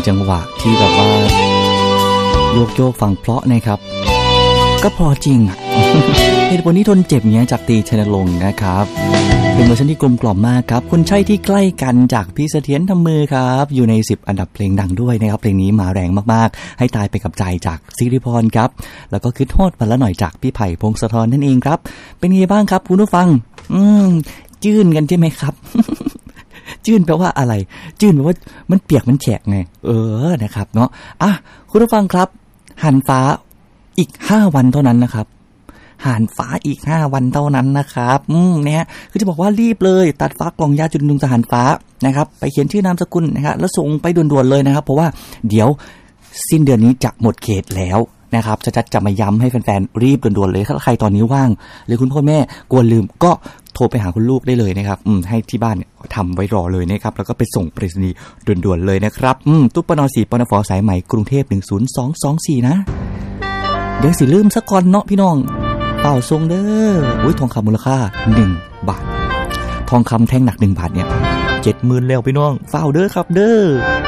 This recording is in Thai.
จังหวะที่แบบว่าโยกโยกฟังเพราะนะครับก็พอจริง เหตุผลที่ทนเจ็บเงี้ยจากตีชัยนรงค์นะครับเป็นเวอร์ชันที่กลมกล่อมมากครับคนใช่ที่ใกล้กันจากพี่เสถียรทำมือครับอยู่ใน10อันดับเพลงดังด้วยนะครับเพลงนี้มาแรงมากๆให้ตายไปกับใจจากสิริพรครับแล้วก็คิดฮอดวันละหน่อยจากพี่ไผ่พงศธรนั่นเองครับเป็นไงบ้างครับคุณผู้ฟังจื้นกันใช่ไหมครับ จื้นแปลว่าอะไรจื้นแปลว่ามันเปียกมันแฉะไงนะครับเนาะคุณผู้ฟังครับหันฟ้าอีก5วันเท่านั้นนะครับห่านฟ้าอีก5วันเท่านั้นนะครับเนี่ยคือจะบอกว่ารีบเลยตัดฟ้ากล่องยาจุดนุงสหันฟ้านะครับไปเขียนชื่อนามสกุลนะครับแล้วส่งไปด่วนๆเลยนะครับเพราะว่าเดี๋ยวสิ้นเดือนนี้จะหมดเขตแล้วนะครับจะมาย้ำให้แฟนๆรีบด่วนๆเลยถ้าใครตอนนี้ว่างหรือคุณพ่อแม่กลัวลืมก็โทรไปหาคุณลูกได้เลยนะครับให้ที่บ้านทำไว้รอเลยนะครับแล้วก็ไปส่งไปรษณีย์ด่วนๆเลยนะครับตู้ปน4ปนฟสายใหม่กรุงเทพ10224นะเดี๋ยวสิลืมซะก่อนเนาะพี่น้องเป่าทรงเด้อทองคำมูลค่า1 บาททองคำแท่งหนัก1 บาทเนี่ย 70,000แล้วพี่น้องเฝ้าเด้อครับเด้อ